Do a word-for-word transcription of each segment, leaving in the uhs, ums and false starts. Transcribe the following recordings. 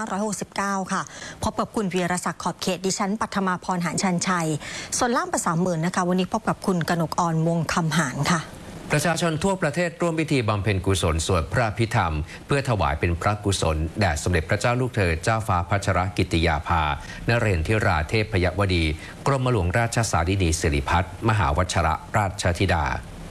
ห้าร้อยหกสิบเก้า ค่ะพบกับคุณวีรศักดิ์ขอบเขตดิฉันปัทมาพรหานชันชัยส่วนล่ามภาษาหมื่นนะคะวันนี้พบกับคุณกนกอ่อนวงคำหานค่ะประชาชนทั่วประเทศร่วมพิธีบำเพ็ญกุศลสวดพระพิธรรมเพื่อถวายเป็นพระกุศลแด่สมเด็จพระเจ้าลูกเธอเจ้าฟ้าพัชรกิติยาภานเรศธิราเทพยวดีกรมหลวงราชสารินีสิริพัฒน์มหาวชิรราชธิดา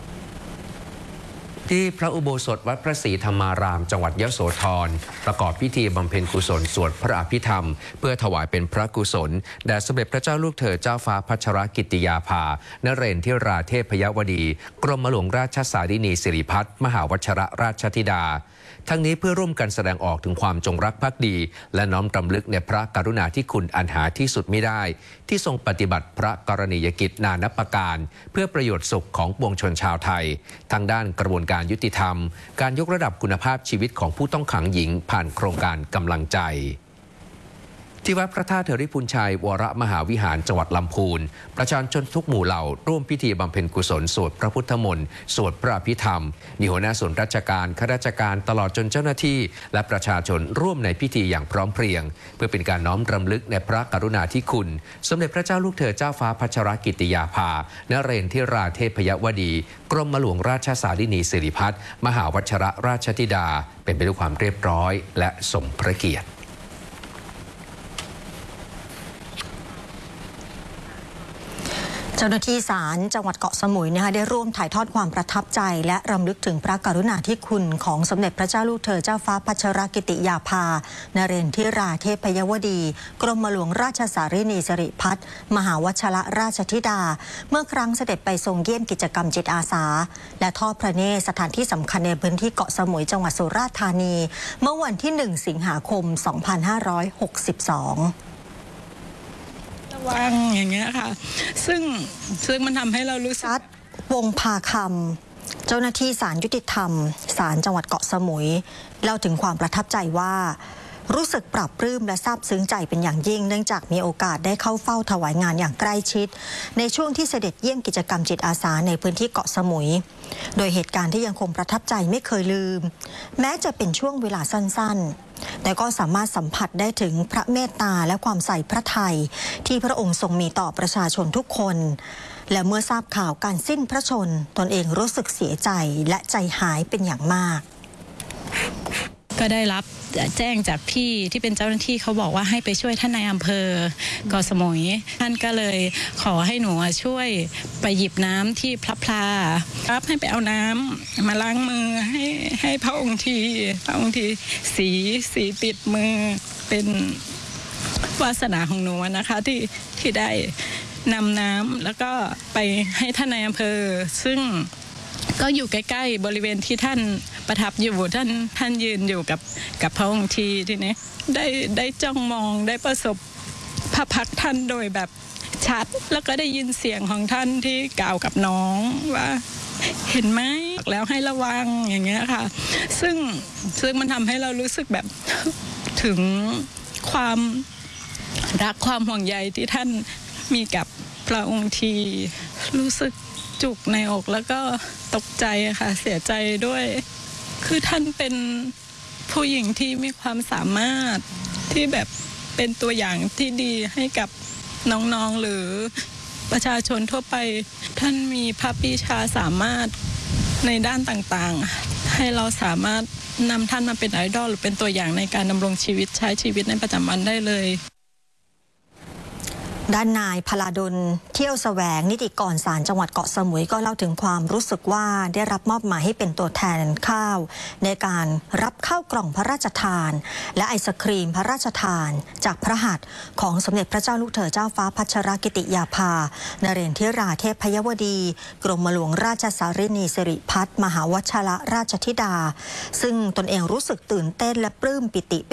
ที่พระอุโบสถวัดพระศรีธรรมารามจังหวัดยโสธรประกอบพิธีบำเพ็ญกุศลสวดพระอภิธรรมเพื่อถวายเป็นพระกุศลแด่สมเด็จพระเจ้าลูกเธอเจ้าฟ้าพัชรกิติยาภานเรศธิราเทพยวดีกรมหลวงราชสารินีสิริพัฒน์มหาวชิรราชธิดาทั้งนี้เพื่อร่วมกันแสดงออกถึงความจงรักภักดีและน้อมรำลึกในพระกรุณาธิคุณอันหาที่สุดมิได้ที่ทรงปฏิบัติพระกรณียกิจนานับประการเพื่อประโยชน์สุขของปวงชนชาวไทยทางด้านกระบวนการยุติธรรมการยกระดับคุณภาพชีวิตของผู้ต้องขังหญิงผ่านโครงการกำลังใจที่วัดพระธาตุเถริพุนชัยวรมหาวิหารจังหวัดลำพูนประชาชนทุกหมู่เหล่าร่วมพิธีบำเพ็ญกุศลสวดพระพุทธมนต์สวดพระอภิธรรมมีหัวหน้าส่วนราชการข้าราชการตลอดจนเจ้าหน้าที่และประชาชนร่วมในพิธีอย่างพร้อมเพรียงเพื่อเป็นการน้อมรำลึกในพระกรุณาธิคุณสมเด็จพระเจ้าลูกเธอเจ้าฟ้าพัชรกิติยาภานเรศธิราเทพยวดีกรมหลวงราชสารินีสิริพัฒน์มหาวชิรราชธิดาเป็นไปด้วยความเรียบร้อยและสมพระเกียรติเจ้าหน้าที่ศาลจังหวัดเกาะสมุยนะคะได้ร่วมถ่ายทอดความประทับใจและรำลึกถึงพระกรุณาธิคุณของสมเด็จพระเจ้าลูกเธอเจ้าฟ้าพัชรกิติยาภานเรศธิราเทพยวดีกรมหลวงราชสารินีสิริพัฒน์มหาวชิรราชธิดาเมื่อครั้งเสด็จไปทรงเยี่ยมกิจกรรมจิตอาสาและทอดพระเนตรสถานที่สำคัญในพื้นที่เกาะสมุยจังหวัดสุราษฎร์ธานีเมื่อวันที่หนึ่งสิงหาคมสองพันห้าร้อยหกสิบสองวังอย่างเงี้ยค่ะซึ่งซึ่งมันทำให้เรารู้สึกวงพาคำเจ้าหน้าที่ศาลยุติธรรมศาลจังหวัดเกาะสมุยเล่าถึงความประทับใจว่ารู้สึกปรับปลื้มและซาบซึ้งใจเป็นอย่างยิ่งเนื่องจากมีโอกาสได้เข้าเฝ้าถวายงานอย่างใกล้ชิดในช่วงที่เสด็จเยี่ยมกิจกรรมจิตอาสาในพื้นที่เกาะสมุยโดยเหตุการณ์ที่ยังคงประทับใจไม่เคยลืมแม้จะเป็นช่วงเวลาสั้นๆแต่ก็สามารถสัมผัสได้ถึงพระเมตตาและความใส่พระทัยที่พระองค์ทรงมีต่อประชาชนทุกคนและเมื่อทราบข่าวการสิ้นพระชนม์ตนเองรู้สึกเสียใจและใจหายเป็นอย่างมากก็ได้รับแจ้งจากพี่ที่เป็นเจ้าหน้าที่เขาบอกว่าให้ไปช่วยท่านนายอำเภอเกาะสมุยท่านก็เลยขอให้หนูช่วยไปหยิบน้ำที่พระพลารับให้ไปเอาน้ำมาล้างมือให้ให้พระองค์ทีพระองค์ทีสีสีติดมือเป็นวาสนาของหนูนะคะที่ที่ได้นำน้ำแล้วก็ไปให้ท่านนายอำเภอซึ่งก็อยู่ใกล้ๆบริเวณที่ท่านประทับอยู่ท่านท่านยืนอยู่กับกับพระองค์ทีทีนี้ได้ได้จ้องมองได้ประสบพระพักตร์ท่านโดยแบบชัดแล้วก็ได้ยินเสียงของท่านที่กล่าวกับน้องว่าเห็นไหมแล้วให้ระวังอย่างเงี้ยค่ะซึ่งซึ่งมันทำให้เรารู้สึกแบบถึงความรักความห่วงใยที่ท่านมีกับพระองค์ทีรู้สึกจุกในอกแล้วก็ตกใจค่ะเสียใจด้วยคือท่านเป็นผู้หญิงที่มีความสามารถที่แบบเป็นตัวอย่างที่ดีให้กับน้องๆหรือประชาชนทั่วไปท่านมีพระปรีชาสามารถในด้านต่างๆให้เราสามารถนำท่านมาเป็นไอดอลหรือเป็นตัวอย่างในการดำรงชีวิตใช้ชีวิตในประจำวันได้เลยด้านนายพลาดลเที่ยวแสวงนิติกรศาลจังหวัดเกาะสมุยก็เล่าถึงความรู้สึกว่าได้รับมอบหมายให้เป็นตัวแทนข้าวในการรับข้าวกล่องพระราชทานและไอศครีมพระราชทานจากพระหัตถ์ของสมเด็จพระเจ้าลูกเธอเจ้าฟ้าพัชรกิติยาภานเรศธิราเทพยวดีกรมหลวงราชสารินีสิริพัฒน์มหาวชิรราชธิดาซึ่งตนเองรู้สึกตื่นเต้นและปลื้มปิติ